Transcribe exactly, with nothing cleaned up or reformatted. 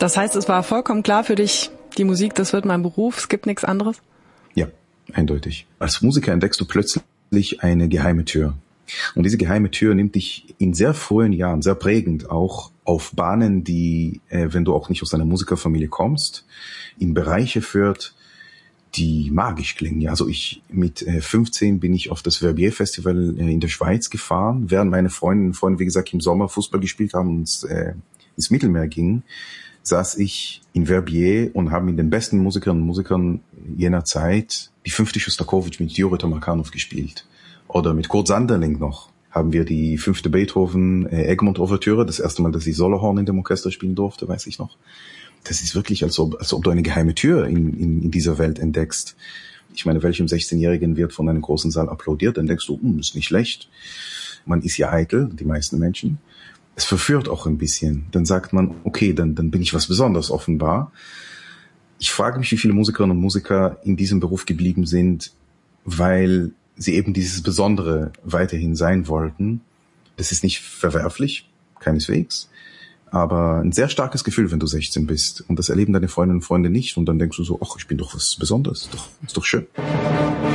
Das heißt, es war vollkommen klar für dich, die Musik, das wird mein Beruf, es gibt nichts anderes? Ja, eindeutig. Als Musiker entdeckst du plötzlich eine geheime Tür. Und diese geheime Tür nimmt dich in sehr frühen Jahren, sehr prägend auch, auf Bahnen, die, äh, wenn du auch nicht aus einer Musikerfamilie kommst, in Bereiche führt, die magisch klingen. Ja, also ich mit äh, fünfzehn bin ich auf das Verbier-Festival äh, in der Schweiz gefahren, während meine Freundinnen und Freunde, wie gesagt, im Sommer Fußball gespielt haben und äh, ins Mittelmeer gingen, saß ich in Verbier und habe mit den besten Musikerinnen und Musikern jener Zeit die fünfte Schostakowitsch mit Juri Tamarkanov gespielt. Oder mit Kurt Sanderling noch haben wir die fünfte Beethoven äh, Egmont-Ouvertüre, das erste Mal, dass ich Solothorn in dem Orchester spielen durfte, weiß ich noch. Das ist wirklich, als ob, als ob du eine geheime Tür in, in, in dieser Welt entdeckst. Ich meine, welchem sechzehnjährigen wird von einem großen Saal applaudiert, dann denkst du, hm, ist nicht schlecht. Man ist ja eitel, die meisten Menschen. Es verführt auch ein bisschen. Dann sagt man, okay, dann, dann bin ich was Besonderes offenbar. Ich frage mich, wie viele Musikerinnen und Musiker in diesem Beruf geblieben sind, weil sie eben dieses Besondere weiterhin sein wollten. Das ist nicht verwerflich, keineswegs. Aber ein sehr starkes Gefühl, wenn du sechzehn bist. Und das erleben deine Freundinnen und Freunde nicht. Und dann denkst du so, ach, ich bin doch was Besonderes. Doch, ist doch schön.